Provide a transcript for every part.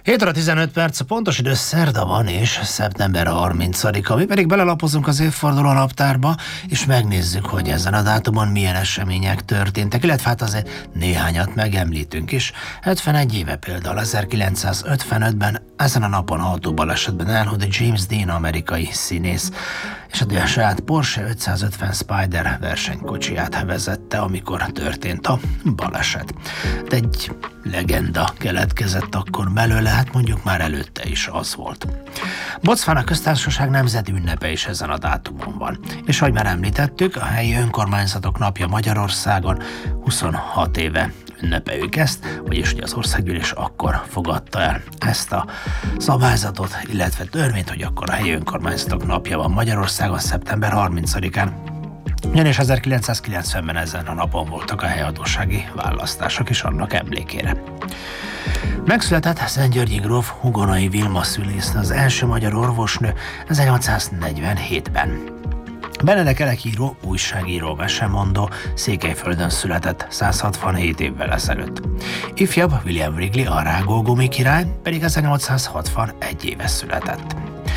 7 óra 15 perc, a pontos idő szerda van, és szeptember 30-a. Mi pedig belelapozunk az évforduló naptárba, és megnézzük, hogy ezen a dátumon milyen események történtek, illetve hát azért néhányat megemlítünk is. 71 éve például 1955-ben ezen a napon autóbalesetben elhunyt James Dean amerikai színész, és a saját Porsche 550 Spider versenykocsiját vezette, amikor történt a baleset. De egy legenda keletkezett akkor belőle, hát mondjuk már előtte is az volt. Botswana köztársaság nemzeti ünnepe is ezen a dátumon van. És ahogy már említettük, a helyi önkormányzatok napja Magyarországon 26 éve ünnepeljük ezt, vagyis ugye az országgyűlés akkor fogadta el ezt a szabályzatot, illetve törvényt, hogy akkor a helyi önkormányzatok napja van Magyarországon szeptember 30-án. Ugyanis 1990-ben ezen a napon voltak a helyhatósági választások is annak emlékére. Megszületett Szentgyörgyi gróf Hugonai Vilma szülésznő, az első magyar orvosnő 1847-ben. Benedek Elek író, újságíró, mesemondó Székelyföldön született 167 évvel ezelőtt. Ifjabb William Wrigley, a rágógumi király pedig 1861 éve született.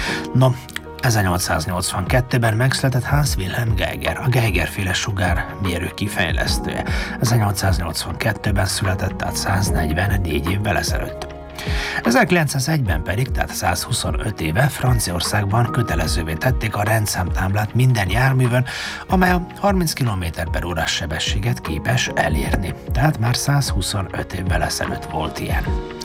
1882-ben megszületett Hans Wilhelm Geiger, a Geiger-féle sugármérő kifejlesztője. 1882-ben született, tehát 144 évvel ezelőtt. 1901-ben pedig, tehát 125 éve Franciaországban kötelezővé tették a rendszámtáblát minden járművön, amely a 30 km/h sebességet képes elérni. Tehát már 125 évvel ezelőtt volt ilyen.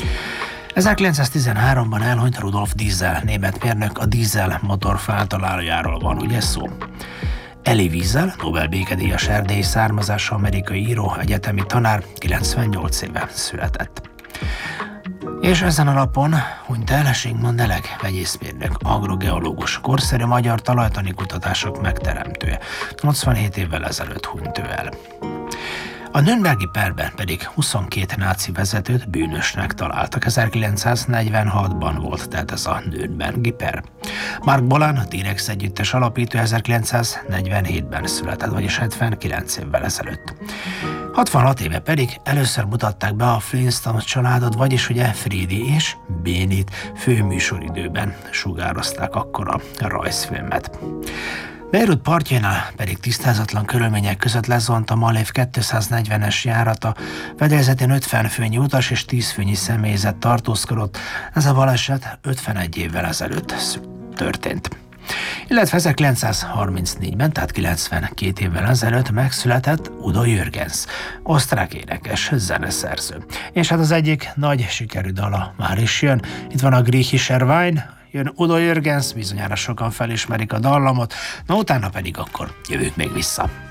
1913-ban elhunyt Rudolf Diesel, német mérnök, a dízel motor feltalálójáról van ugye szó. Elie Wiesel, Nobel békedíjas erdélyi származású amerikai író, egyetemi tanár, 98 éve született. És ezen a napon hunyt el Zsigmond Elek, vegyészmérnök, agrogeológus, korszerű magyar talajtani kutatások megteremtője. 87 évvel ezelőtt hunyt ő el. A nürnbergi perben pedig 22 náci vezetőt bűnösnek találtak. 1946-ban volt tehát ez a nürnbergi per. Mark Bolan, a T-Rex együttes alapító 1947-ben született, vagyis 79 évvel ezelőtt. 66 éve pedig először mutatták be a Flintstones családot, vagyis ugye Freddy és Bénit főműsoridőben sugározták akkor a rajzfilmet. Beirut partjainál pedig tisztázatlan körülmények között lezuhant a Malév 240-es járata, fedélzetén 50 főnyi utas és 10 főnyi személyzet tartózkodott. Ez a baleset 51 évvel ezelőtt történt. Illetve 1934-ben, tehát 92 évvel ezelőtt megszületett Udo Jürgens, osztrák énekes, zeneszerző. És hát az egyik nagy sikerű dala már is jön. Itt van a Griechischer Wein, jön Udo Jürgens, bizonyára sokan felismerik a dallamot, utána pedig akkor jövünk még vissza.